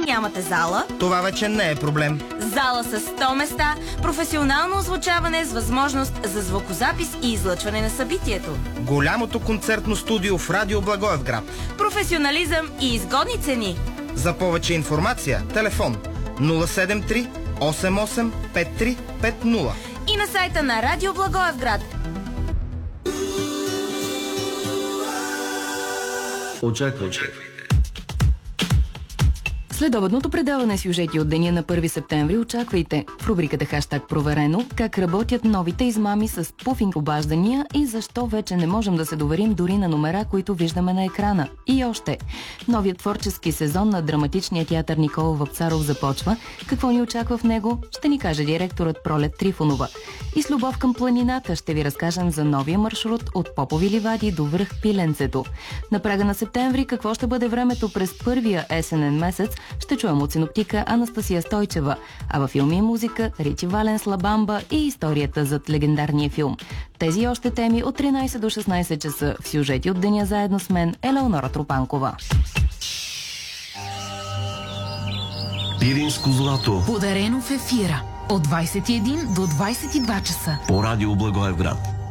Нямате зала? Това вече не е проблем. Зала с 100 места, професионално озвучаване с възможност за звукозапис и излъчване на събитието. Голямото концертно студио в Радио Благоевград. Професионализъм и изгодни цени. За повече информация, телефон 073 88 5350 и на сайта на Радио Благоевград. Очаквайте. Следобедното предаване сюжети от деня на 1 септември очаквайте в рубриката Хаштаг проверено как работят новите измами с пуфинг обаждания и защо вече не можем да се доверим дори на номера, които виждаме на екрана. И още. Новият творчески сезон на драматичния театър Никола Вапцаров започва. Какво ни очаква в него, ще ни каже директорът Пролет Трифонова. И с любов към планината ще ви разкажем за новия маршрут от Попови ливади до връх Пиленцето. На прага на септември какво ще бъде времето през първия есенен месец, ще чуем от синоптика Анастасия Стойчева, а във филми и музика Ричи Валенс, Ла Бамба и историята зад легендарния филм. Тези и още теми от 13 до 16 часа в сюжети от деня заедно с мен Елеонора Тропанкова. Пиринско злато. Подарено в ефира от 21 до 22 часа. По Радио Благоевград.